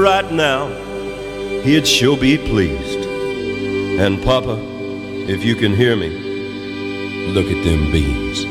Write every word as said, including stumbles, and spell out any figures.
right now, he'd sure be pleased. And Papa, if you can hear me, look at them beans.